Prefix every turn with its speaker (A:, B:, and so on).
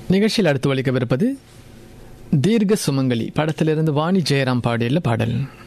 A: நிகழ்ச்சியில் அடுத்து ஒலிக்கவிருப்பது தீர்க்க சுமங்கலி படத்திலிருந்து வாணி ஜெயராம் பாடியுள்ள பாடல்.